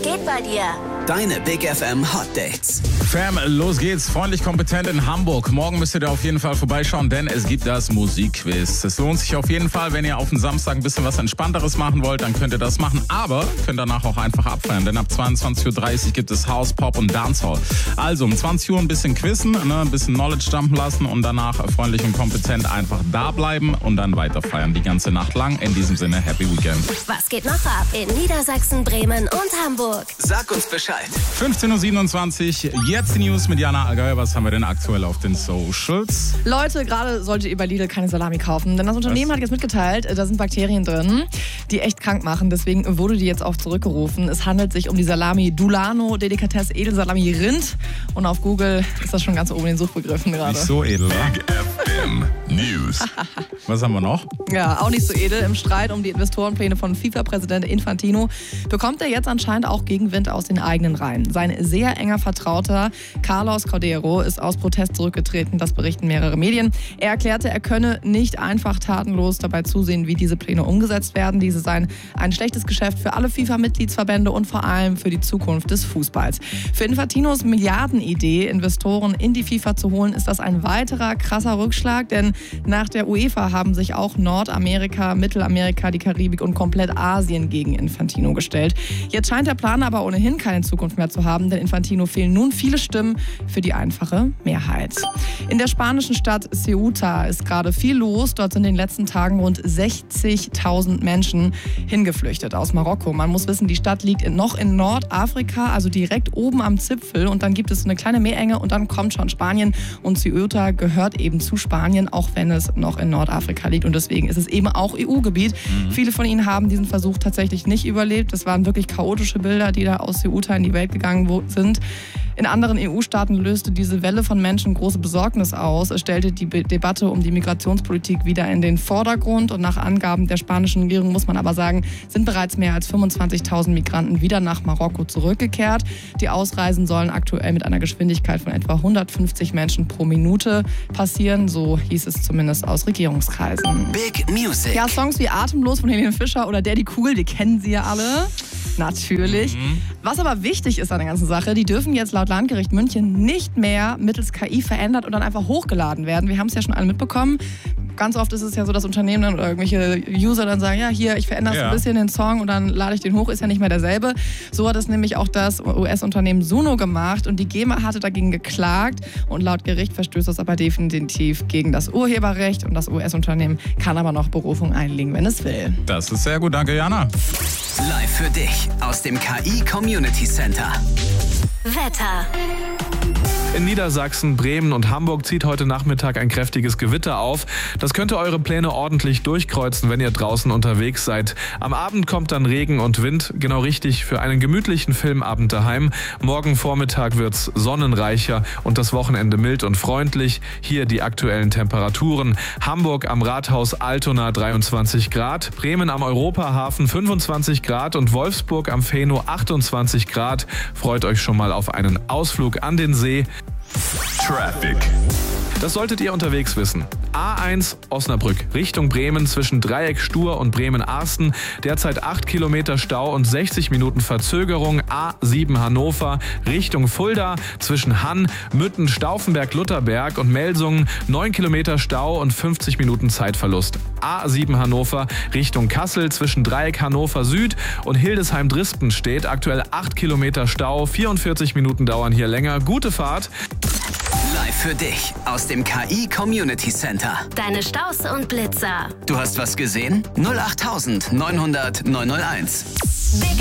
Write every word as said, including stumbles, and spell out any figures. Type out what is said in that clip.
geht bei dir? Deine Big F M Hot Dates. Fam, los geht's. Freundlich kompetent in Hamburg. Morgen müsst ihr auf jeden Fall vorbeischauen, denn es gibt das Musikquiz. Es lohnt sich auf jeden Fall, wenn ihr auf den Samstag ein bisschen was Entspannteres machen wollt, dann könnt ihr das machen. Aber könnt danach auch einfach abfeiern, denn ab zweiundzwanzig Uhr dreißig gibt es House, Pop und Dancehall. Also um zwanzig Uhr ein bisschen quizzen, ne, ein bisschen Knowledge dumpen lassen und danach freundlich und kompetent einfach da bleiben und dann weiter feiern die ganze Nacht lang. In diesem Sinne, Happy Weekend. Was geht noch ab in Niedersachsen, Bremen und Hamburg? Sag uns Bescheid. fünfzehn Uhr siebenundzwanzig, jetzt die News mit Jana Allgeier. Was haben wir denn aktuell auf den Socials? Leute, gerade solltet ihr bei Lidl keine Salami kaufen, denn das Unternehmen Was? hat jetzt mitgeteilt, da sind Bakterien drin, die echt krank machen. Deswegen wurde die jetzt auch zurückgerufen. Es handelt sich um die Salami Dulano Delikatesse Edelsalami Rind. Und auf Google ist das schon ganz oben in den Suchbegriffen gerade. Nicht so edel, wa? Big F M News. Was haben wir noch? Ja, auch nicht so edel. Im Streit um die Investorenpläne von FIFA-Präsident Infantino bekommt er jetzt anscheinend auch Gegenwind aus den eigenen Reihen. Sein sehr enger Vertrauter Carlos Cordeiro ist aus Protest zurückgetreten, das berichten mehrere Medien. Er erklärte, er könne nicht einfach tatenlos dabei zusehen, wie diese Pläne umgesetzt werden. Diese seien ein schlechtes Geschäft für alle FIFA-Mitgliedsverbände und vor allem für die Zukunft des Fußballs. Für Infantinos Milliardenidee, Investoren in die FIFA zu holen, ist das ein weiterer krasser Rückschlag, denn nach der UEFA haben sich auch Nordamerika, Mittelamerika, die Karibik und komplett Asien gegen Infantino gestellt. Jetzt scheint der Plan aber ohnehin keine Zukunft mehr zu haben, denn Infantino fehlen nun viele Stimmen für die einfache Mehrheit. In der spanischen Stadt Ceuta ist gerade viel los. Dort sind in den letzten Tagen rund sechzigtausend Menschen hingeflüchtet aus Marokko. Man muss wissen, die Stadt liegt noch in Nordafrika, also direkt oben am Zipfel. Und dann gibt es eine kleine Meerenge und dann kommt schon Spanien. Und Ceuta gehört eben zu Spanien, auch wenn es noch in Nordafrika liegt. Und deswegen ist es eben auch E U-Gebiet. Mhm. Viele von ihnen haben diesen Versuch tatsächlich nicht überlebt. Das waren wirklich chaotische Bilder, die da aus Ceuta in die Welt gegangen sind. In anderen E U-Staaten löste diese Welle von Menschen große Besorgnis aus. Es stellte die Be- Debatte um die Migrationspolitik wieder in den Vordergrund. Und nach Angaben der spanischen Regierung, muss man aber sagen, sind bereits mehr als fünfundzwanzigtausend Migranten wieder nach Marokko zurückgekehrt. Die Ausreisen sollen aktuell mit einer Geschwindigkeit von etwa hundertfünfzig Menschen pro Minute passieren. So hieß es zumindest aus Regierungskreisen. Big Music. Ja, Songs wie Atemlos von Helene Fischer oder Daddy Cool, die kennen Sie ja alle. Natürlich. Mhm. Was aber wichtig ist an der ganzen Sache, die dürfen jetzt laut Landgericht München nicht mehr mittels K I verändert und dann einfach hochgeladen werden. Wir haben es ja schon alle mitbekommen. Ganz oft ist es ja so, dass Unternehmen dann oder irgendwelche User dann sagen, ja, hier, ich verändere ja. ein bisschen den Song und dann lade ich den hoch, ist ja nicht mehr derselbe. So hat es nämlich auch das U S-Unternehmen Suno gemacht und die GEMA hatte dagegen geklagt und laut Gericht verstößt das aber definitiv gegen das Urheberrecht und das U S-Unternehmen kann aber noch Berufung einlegen, wenn es will. Das ist sehr gut, danke Jana. Live für dich aus dem K I Community Center. Wetter. In Niedersachsen, Bremen und Hamburg zieht heute Nachmittag ein kräftiges Gewitter auf. Das könnte eure Pläne ordentlich durchkreuzen, wenn ihr draußen unterwegs seid. Am Abend kommt dann Regen und Wind, genau richtig für einen gemütlichen Filmabend daheim. Morgen Vormittag wird's sonnenreicher und das Wochenende mild und freundlich. Hier die aktuellen Temperaturen. Hamburg am Rathaus Altona dreiundzwanzig Grad, Bremen am Europahafen fünfundzwanzig Grad und Wolfsburg am Feno achtundzwanzig Grad. Freut euch schon mal auf einen Ausflug an den See. Traffic. Das solltet ihr unterwegs wissen. A eins Osnabrück Richtung Bremen zwischen Dreieck Stur und Bremen-Arsten. Derzeit acht Kilometer Stau und sechzig Minuten Verzögerung. A sieben Hannover Richtung Fulda zwischen Hann, Mütten, Stauffenberg, Lutherberg und Melsungen. neun Kilometer Stau und fünfzig Minuten Zeitverlust. A sieben Hannover Richtung Kassel zwischen Dreieck Hannover Süd und Hildesheim-Drispen steht aktuell acht Kilometer Stau. vierundvierzig Minuten dauern hier länger. Gute Fahrt. Live für dich aus dem K I Community Center. Deine Staus und Blitzer. Du hast was gesehen? null acht neunhundert neunhunderteins. Big